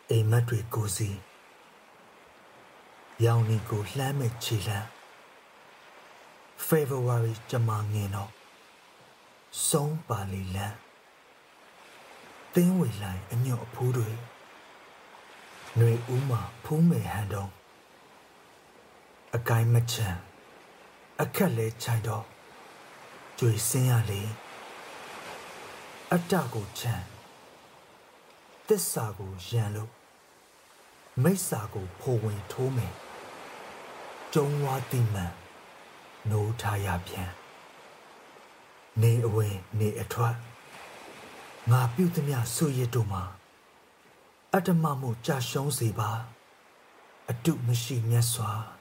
အိမ်မက်တွေကိုစီရောင်နီကိုလှမ်းမဲ့ခြေလှမ်း February ကြမှာငင်တော့ဆုံးပါလီလန်းသင်းဝေလိုင်းအညွတ်အဖူးတွေຫນွေဦးမှာဖူးမယ်ဟန်တော့အကိုင်းမချမ်းအခက်လဲချိုင်တော့ကြွေစင်းရလေအတ္တကိုချမ်းသစ္စာကိုရန်လို့မိစ္ဆာကိုဖိုးဝင်ထိုးမယ်ကျုံဝါတိမှန်နိုးထားရပြန်နေအဝင်နေအထွက်ငါပြုသမျှဆွေရတို့မှာအတ္တမမှုကြာရှုံးစေပါအတုမရှိမြတ်စွာ